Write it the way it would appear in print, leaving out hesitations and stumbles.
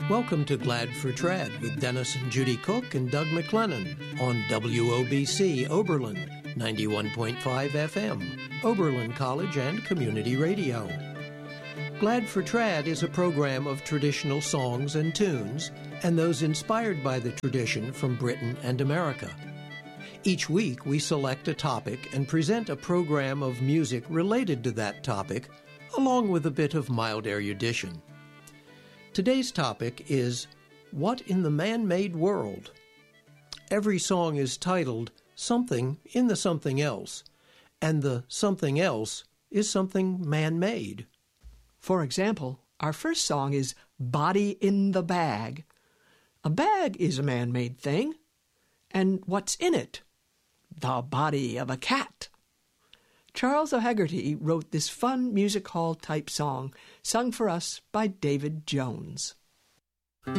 Welcome to Glad for Trad with Dennis and Judy Cook and Doug McLennan on WOBC Oberlin, 91.5 FM, Oberlin College and Community Radio. Glad for Trad is a program of traditional songs and tunes and those inspired by the tradition from Britain and America. Each week we select a topic and present a program of music related to that topic, along with a bit of mild erudition. Today's topic is, What in the Man-Made World? Every song is titled Something in the Something Else, and the something else is something man-made. For example, our first song is Body in the Bag. A bag is a man-made thing. And what's in it? The body of a cat. Charles O'Hegarty wrote this fun music hall type song, sung for us by David Jones.